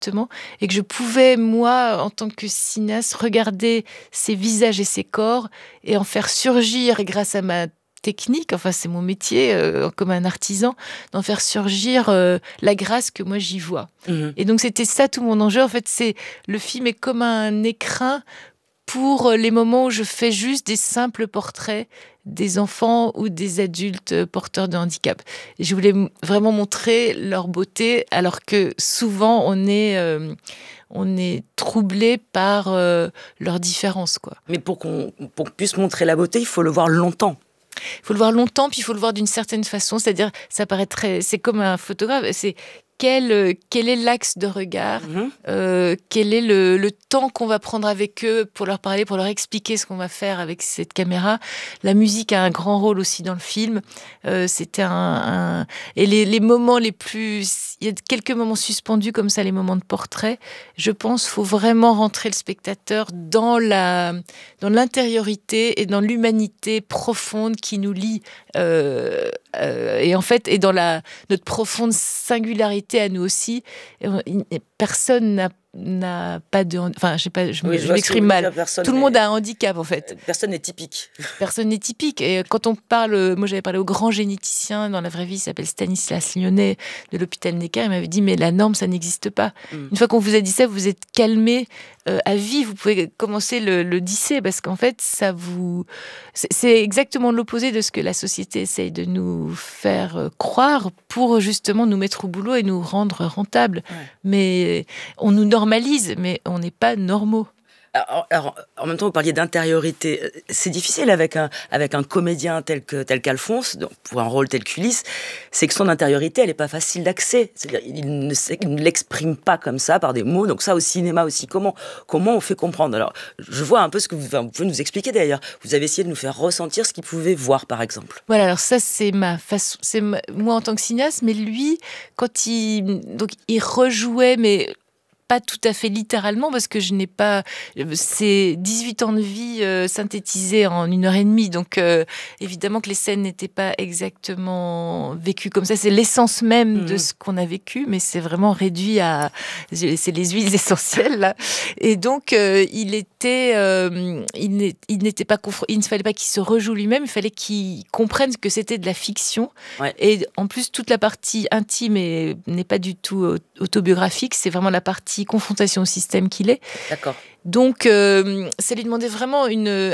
exactement, et que je pouvais, moi, en tant que cinéaste, regarder ces visages et ces corps et en faire surgir, grâce à ma technique, enfin c'est mon métier, comme un artisan, d'en faire surgir la grâce que moi j'y vois. Mhm. Et donc c'était ça tout mon enjeu. En fait, le film est comme un écrin pour les moments où je fais juste des simples portraits des enfants ou des adultes porteurs de handicap. Et je voulais vraiment montrer leur beauté, alors que souvent on est troublé par leurs différences, quoi. Mais pour qu'on puisse montrer la beauté, il faut le voir longtemps. Il faut le voir longtemps, puis il faut le voir d'une certaine façon. C'est-à-dire, ça paraît c'est comme un photographe. C'est quel est l'axe de regard, quel est le temps qu'on va prendre avec eux pour leur parler, pour leur expliquer ce qu'on va faire avec cette caméra. La musique a un grand rôle aussi dans le film. C'était et les moments les plus... Il y a quelques moments suspendus comme ça, les moments de portrait. Je pense qu'il faut vraiment rentrer le spectateur dans l'intériorité et dans l'humanité profonde qui nous lie. Et en fait, et dans notre profonde singularité à nous aussi. Personne n'a pas de... Enfin, je sais pas, je m'exprime mal. Tout le monde a un handicap, en fait. Personne n'est typique. Personne n'est typique. Et quand on parle... Moi, j'avais parlé au grand généticien dans la vraie vie, il s'appelle Stanislas Lyonnais, de l'hôpital Necker. Il m'avait dit, mais la norme, ça n'existe pas. Une fois qu'on vous a dit ça, vous vous êtes calmé à vie. Vous pouvez commencer le disser, parce qu'en fait, c'est exactement l'opposé de ce que la société essaye de nous faire croire pour justement nous mettre au boulot et nous rendre rentables. Ouais. Mais on nous normalise, mais on n'est pas normaux. Alors, en même temps, vous parliez d'intériorité. C'est difficile avec un comédien tel qu'Alphonse, donc pour un rôle tel qu'Ulysse, c'est que son intériorité, elle n'est pas facile d'accès. C'est-à-dire, il ne l'exprime pas comme ça, par des mots. Donc ça, au cinéma aussi, comment on fait comprendre? Alors, je vois un peu ce que vous pouvez nous expliquer d'ailleurs. Vous avez essayé de nous faire ressentir ce qu'il pouvait voir, par exemple. Voilà, alors ça, c'est ma façon, moi en tant que cinéaste, mais lui, quand il rejouait, mais pas tout à fait littéralement, parce que je n'ai pas... C'est 18 ans de vie synthétisés en 1h30, donc évidemment que les scènes n'étaient pas exactement vécues comme ça. C'est l'essence même de ce qu'on a vécu, mais c'est vraiment réduit à... C'est les huiles essentielles, là. Et donc, il n'était pas il ne fallait pas qu'il se rejoue lui-même, il fallait qu'il comprenne que c'était de la fiction. Ouais. Et en plus, toute la partie intime n'est pas du tout autobiographique, c'est vraiment la partie confrontation au système qu'il est. D'accord. Donc, ça lui demandait vraiment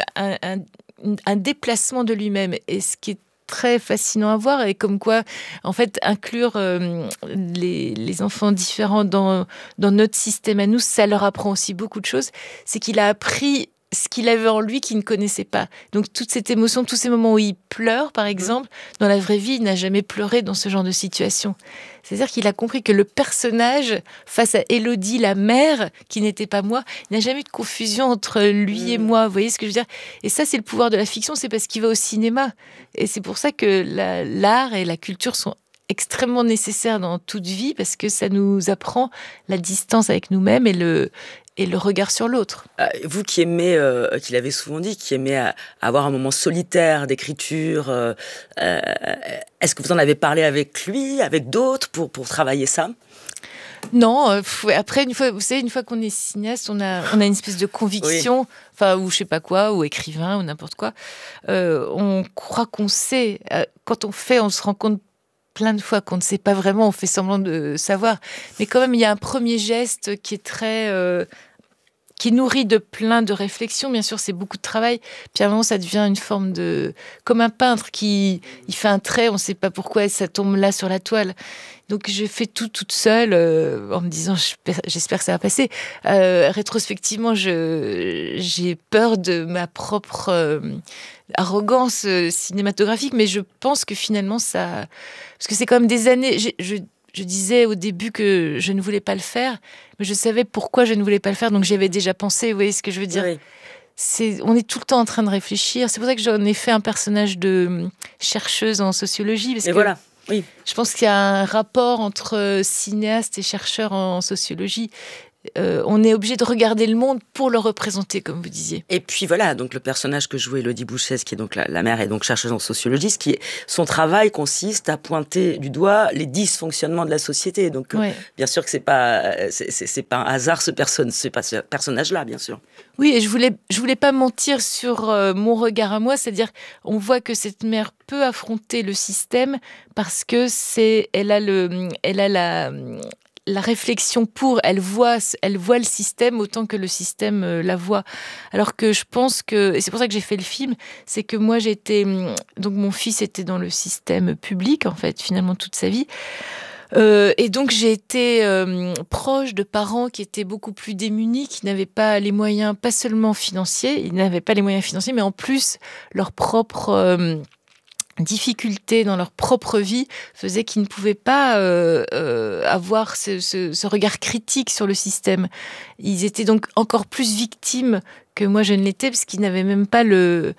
un déplacement de lui-même. Et ce qui est très fascinant à voir, et comme quoi, en fait, inclure les enfants différents dans notre système à nous, ça leur apprend aussi beaucoup de choses. C'est qu'il a appris ce qu'il avait en lui qu'il ne connaissait pas. Donc, toute cette émotion, tous ces moments où il pleure, par exemple, dans la vraie vie, il n'a jamais pleuré dans ce genre de situation. C'est-à-dire qu'il a compris que le personnage, face à Élodie, la mère, qui n'était pas moi, il n'y a jamais eu de confusion entre lui et moi. Vous voyez ce que je veux dire? Et ça, c'est le pouvoir de la fiction, c'est parce qu'il va au cinéma. Et c'est pour ça que l'art et la culture sont extrêmement nécessaires dans toute vie, parce que ça nous apprend la distance avec nous-mêmes et le regard sur l'autre. Vous qui aimez, qui l'avez souvent dit, qui aimez avoir un moment solitaire d'écriture, est-ce que vous en avez parlé avec lui, avec d'autres, pour travailler ça? Non, après, une fois qu'on est cinéaste, on a une espèce de conviction, oui. Enfin, ou je sais pas quoi, ou écrivain, ou n'importe quoi. On croit qu'on sait. Quand on se rend compte plein de fois qu'on ne sait pas vraiment, on fait semblant de savoir. Mais quand même, il y a un premier geste qui est qui est nourri de plein de réflexions. Bien sûr, c'est beaucoup de travail. Puis à un moment, ça devient une forme comme un peintre il fait un trait, on ne sait pas pourquoi, ça tombe là sur la toile. Donc, je fais tout toute seule, en me disant, j'espère que ça va passer. Rétrospectivement, j'ai peur de ma propre arrogance cinématographique, mais je pense que finalement, ça... Parce que c'est quand même des années... Je disais au début que je ne voulais pas le faire, mais je savais pourquoi je ne voulais pas le faire, donc j'y avais déjà pensé, vous voyez ce que je veux dire? Oui. On est tout le temps en train de réfléchir. C'est pour ça que j'en ai fait un personnage de chercheuse en sociologie. Parce que voilà. Oui. Je pense qu'il y a un rapport entre cinéaste et chercheur en sociologie. On est obligé de regarder le monde pour le représenter, comme vous disiez. Et puis voilà, donc le personnage que jouait Élodie Bouchès, qui est donc la mère, est donc chercheuse en sociologie, son travail consiste à pointer du doigt les dysfonctionnements de la société. Donc bien sûr que c'est pas un hasard ce personnage-là, bien sûr. Oui, et je voulais pas mentir sur mon regard à moi, c'est-à-dire on voit que cette mère peut affronter le système parce que elle a la réflexion elle voit le système autant que le système la voit. Alors que je pense que, et c'est pour ça que j'ai fait le film, c'est que moi donc mon fils était dans le système public, en fait, finalement toute sa vie. Et donc j'ai été proche de parents qui étaient beaucoup plus démunis, qui n'avaient pas les moyens, pas seulement financiers, ils n'avaient pas les moyens financiers, mais en plus leur propre difficultés dans leur propre vie faisaient qu'ils ne pouvaient pas avoir ce regard critique sur le système. Ils étaient donc encore plus victimes que moi je ne l'étais, parce qu'ils n'avaient même pas le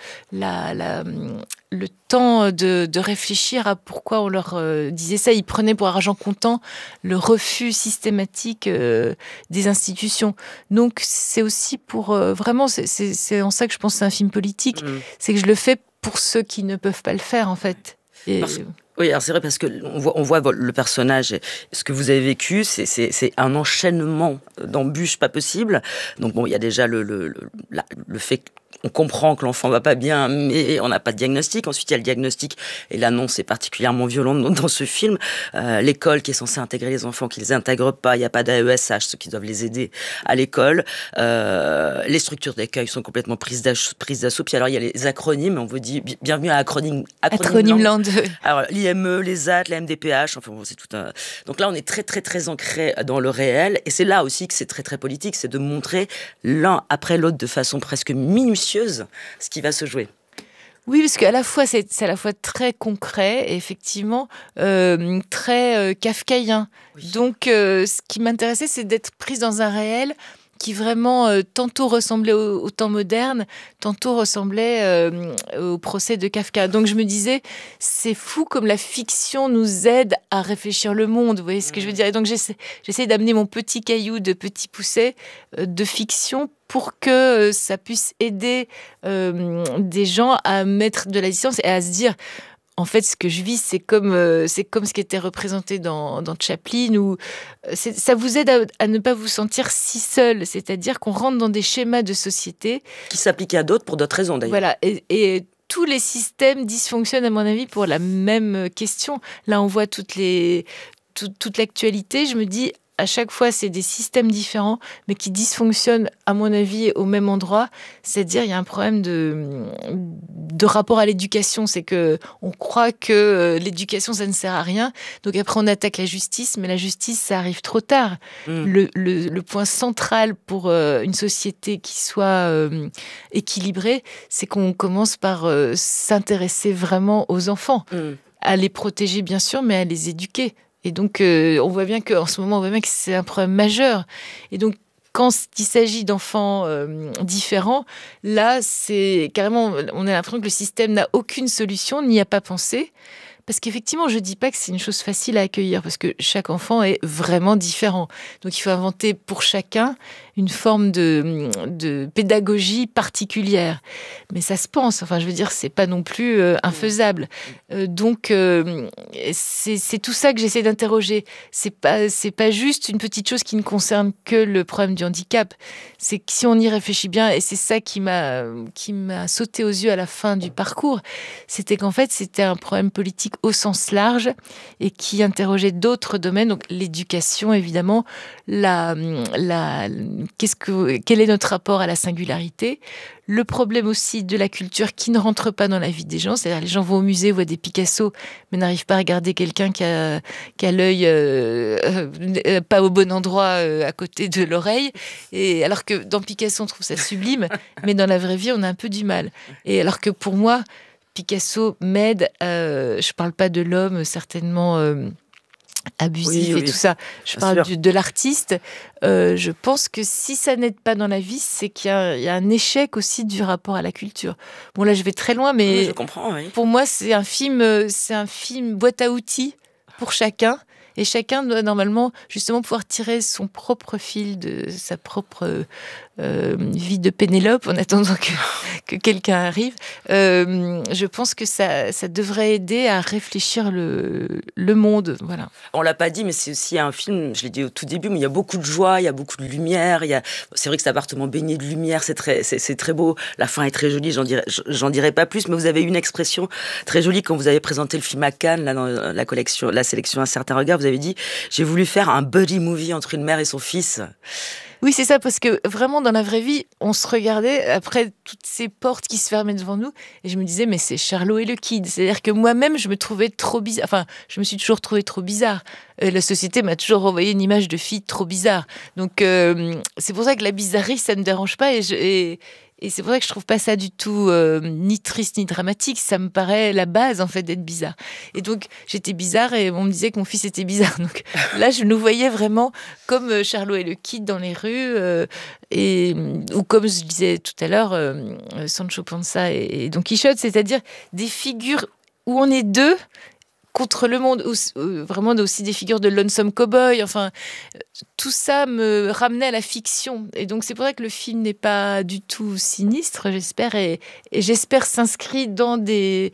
temps de réfléchir à pourquoi on leur disait ça. Ils prenaient pour argent comptant le refus systématique des institutions. Donc c'est aussi pour... vraiment, c'est en ça que je pense que c'est un film politique. C'est que je le fais pour ceux qui ne peuvent pas le faire, en fait. Oui, alors c'est vrai, parce que on voit le personnage, ce que vous avez vécu, c'est un enchaînement d'embûches pas possibles. Donc bon, il y a déjà le fait qu'on comprend que l'enfant va pas bien, mais on n'a pas de diagnostic. Ensuite, il y a le diagnostic, et l'annonce est particulièrement violente dans ce film. L'école qui est censée intégrer les enfants, qui les intègre pas. Il n'y a pas d'AESH, ceux qui doivent les aider à l'école. Les structures d'accueil sont complètement prises d'assaut. Puis alors, il y a les acronymes. On vous dit bienvenue à Acronyme Land. Alors, l'IME, les AT, la MDPH, enfin bon, c'est tout un... Donc là, on est très, très, très ancré dans le réel. Et c'est là aussi que c'est très, très politique. C'est de montrer l'un après l'autre de façon presque minutieuse ce qui va se jouer. Oui, parce qu'à la fois, c'est à la fois très concret et effectivement très kafkaïen. Oui. Donc, ce qui m'intéressait, c'est d'être prise dans un réel qui vraiment tantôt ressemblait au temps moderne, tantôt ressemblait au procès de Kafka. Donc je me disais, c'est fou comme la fiction nous aide à réfléchir le monde, vous voyez ce que je veux dire. Et donc j'essaie d'amener mon petit caillou de petit pousset de fiction pour que ça puisse aider des gens à mettre de la distance et à se dire... En fait, ce que je vis, c'est comme ce qui était représenté dans Chaplin, où ça vous aide à ne pas vous sentir si seul. C'est-à-dire qu'on rentre dans des schémas de société qui s'appliquent à d'autres pour d'autres raisons, d'ailleurs. Voilà, et tous les systèmes dysfonctionnent, à mon avis, pour la même question. Là, on voit toute l'actualité. Je me dis, à chaque fois, c'est des systèmes différents, mais qui dysfonctionnent, à mon avis, au même endroit. C'est-à-dire, il y a un problème de rapport à l'éducation. C'est que on croit que l'éducation, ça ne sert à rien. Donc après, on attaque la justice, mais la justice, ça arrive trop tard. Le point central pour une société qui soit équilibrée, c'est qu'on commence par s'intéresser vraiment aux enfants. À les protéger, bien sûr, mais à les éduquer. Et donc, on voit bien qu'en ce moment, c'est un problème majeur. Et donc, quand il s'agit d'enfants différents, là, c'est carrément... On a l'impression que le système n'a aucune solution, n'y a pas pensé. Parce qu'effectivement, je ne dis pas que c'est une chose facile à accueillir, parce que chaque enfant est vraiment différent. Donc, il faut inventer pour chacun une forme de pédagogie particulière. Mais ça se pense. Enfin, je veux dire, c'est pas non plus infaisable. Donc, c'est tout ça que j'essaie d'interroger. C'est pas juste une petite chose qui ne concerne que le problème du handicap. C'est que si on y réfléchit bien, et c'est ça qui m'a sauté aux yeux à la fin du parcours, c'était qu'en fait, c'était un problème politique au sens large et qui interrogeait d'autres domaines, donc l'éducation évidemment, quel est notre rapport à la singularité, le problème aussi de la culture qui ne rentre pas dans la vie des gens, c'est-à-dire les gens vont au musée, voient des Picasso, mais n'arrivent pas à regarder quelqu'un qui a l'œil pas au bon endroit à côté de l'oreille, et alors que dans Picasso on trouve ça sublime, mais dans la vraie vie on a un peu du mal. Et alors que pour moi, Picasso m'aide, je parle pas de l'homme certainement abusif et tout ça, je parle de l'artiste. Je pense que si ça n'aide pas dans la vie, c'est qu'il y a un échec aussi du rapport à la culture. Bon là je vais très loin, mais je comprends, oui. Pour moi c'est un film boîte à outils pour chacun. Et chacun doit normalement justement pouvoir tirer son propre fil de sa propre vie de Pénélope en attendant que quelqu'un arrive. Je pense que ça devrait aider à réfléchir le monde. Voilà. On l'a pas dit, mais c'est aussi un film, je l'ai dit au tout début, mais il y a beaucoup de joie, il y a beaucoup de lumière. C'est vrai que cet appartement baigné de lumière, c'est très beau. La fin est très jolie, j'en dirai pas plus, mais vous avez eu une expression très jolie quand vous avez présenté le film à Cannes, là, dans la sélection Un certain regard. Vous avez dit « J'ai voulu faire un buddy movie entre une mère et son fils ». Oui, c'est ça, parce que vraiment, dans la vraie vie, on se regardait après toutes ces portes qui se fermaient devant nous, et je me disais, mais c'est Charlot et le Kid. C'est-à-dire que moi-même, je me trouvais trop bizarre. Enfin, je me suis toujours trouvée trop bizarre. La société m'a toujours renvoyé une image de fille trop bizarre. Donc, c'est pour ça que la bizarrerie, ça ne me dérange pas, et c'est pour ça que je trouve pas ça du tout ni triste ni dramatique. Ça me paraît la base, en fait, d'être bizarre. Et donc, j'étais bizarre et on me disait que mon fils était bizarre. Donc là, je nous voyais vraiment comme Charlot et le Kid dans les rues, ou comme je disais tout à l'heure, Sancho Panza et Don Quichotte, c'est-à-dire des figures où on est deux contre le monde, vraiment aussi des figures de Lonesome Cowboy, enfin, tout ça me ramenait à la fiction. Et donc c'est pour ça que le film n'est pas du tout sinistre, j'espère, et j'espère s'inscrit dans des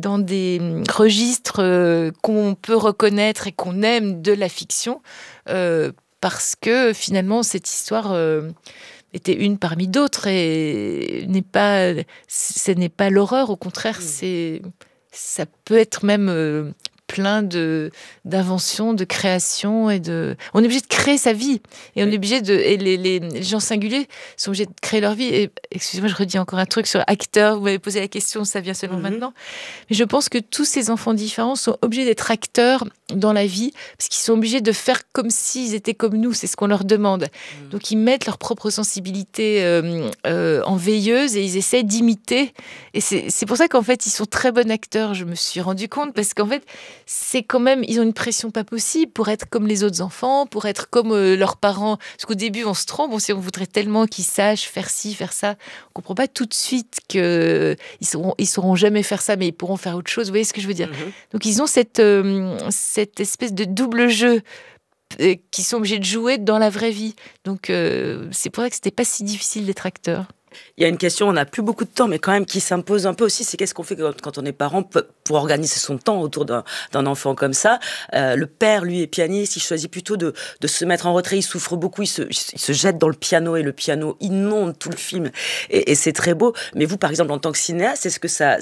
registres qu'on peut reconnaître et qu'on aime de la fiction, parce que finalement cette histoire était une parmi d'autres et ce n'est pas l'horreur, au contraire, ça peut être même plein d'inventions, de créations on est obligé de créer sa vie et on est obligé et les gens singuliers sont obligés de créer leur vie. Et excusez-moi, je redis encore un truc sur acteurs. Vous m'avez posé la question, ça vient seulement maintenant. Mais je pense que tous ces enfants différents sont obligés d'être acteurs dans la vie parce qu'ils sont obligés de faire comme s'ils étaient comme nous. C'est ce qu'on leur demande. Donc ils mettent leur propre sensibilité en veilleuse et ils essaient d'imiter. Et c'est pour ça qu'en fait ils sont très bons acteurs. Je me suis rendu compte parce qu'en fait c'est quand même, ils ont une pression pas possible pour être comme les autres enfants, pour être comme leurs parents. Parce qu'au début, on se trompe, on voudrait tellement qu'ils sachent faire ci, faire ça. On comprend pas tout de suite qu'ils sauront jamais faire ça, mais ils pourront faire autre chose. Vous voyez ce que je veux dire? Donc, ils ont cette espèce de double jeu qu'ils sont obligés de jouer dans la vraie vie. Donc, c'est pour ça que c'était pas si difficile d'être acteur. Il y a une question, on n'a plus beaucoup de temps, mais quand même qui s'impose un peu aussi, c'est qu'est-ce qu'on fait quand on est parent pour organiser son temps autour d'un enfant comme ça. Le père, lui, est pianiste, il choisit plutôt de se mettre en retrait, il souffre beaucoup, il se jette dans le piano et le piano inonde tout le film et c'est très beau. Mais vous, par exemple, en tant que cinéaste, est-ce que ça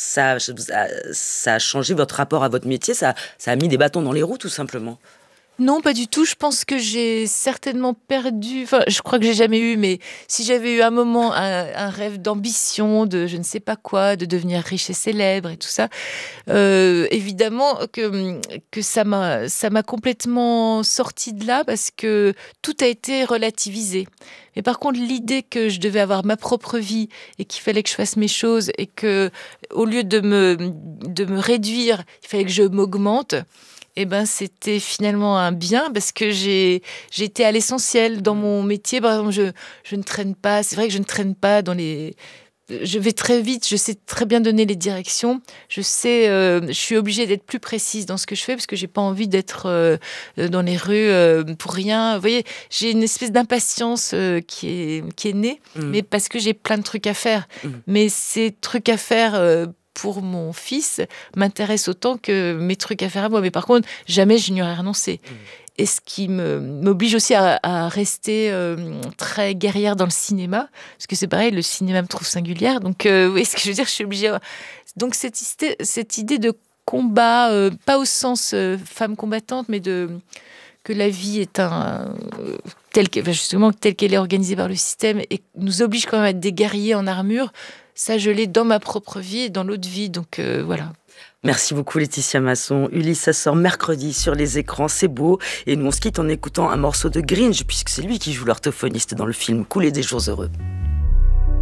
a changé votre rapport à votre métier, ça a mis des bâtons dans les roues tout simplement? Non, pas du tout. Je pense que j'ai certainement perdu... Enfin, je crois que j'ai jamais eu, mais si j'avais eu un moment, un rêve d'ambition, de je ne sais pas quoi, de devenir riche et célèbre et tout ça, évidemment que ça m'a complètement sortie de là parce que tout a été relativisé. Mais par contre, l'idée que je devais avoir ma propre vie et qu'il fallait que je fasse mes choses et que, au lieu de me réduire, il fallait que je m'augmente, eh ben, c'était finalement un bien parce que j'étais à l'essentiel dans mon métier. Par exemple, je ne traîne pas. C'est vrai que je ne traîne pas je vais très vite, je sais très bien donner les directions. Je suis obligée d'être plus précise dans ce que je fais parce que j'ai pas envie d'être dans les rues pour rien. Vous voyez, j'ai une espèce d'impatience qui est née, mais parce que j'ai plein de trucs à faire. Mais ces trucs à faire pour mon fils m'intéresse autant que mes trucs à faire à moi. Mais par contre, jamais je n'y aurais renoncé. Et ce qui m'oblige aussi à rester très guerrière dans le cinéma, parce que c'est pareil, le cinéma me trouve singulière. Donc, vous voyez ce que je veux dire, je suis obligée. Donc, cette idée de combat, pas au sens femme combattante, mais que la vie est telle qu'elle est organisée par le système et nous oblige quand même à être des guerriers en armure. Ça, je l'ai dans ma propre vie et dans l'autre vie. Donc, voilà. Merci beaucoup Laetitia Masson. Ulysse, ça sort mercredi sur les écrans, c'est beau. Et nous, on se quitte en écoutant un morceau de Gringe, puisque c'est lui qui joue l'orthophoniste dans le film Couler des jours heureux.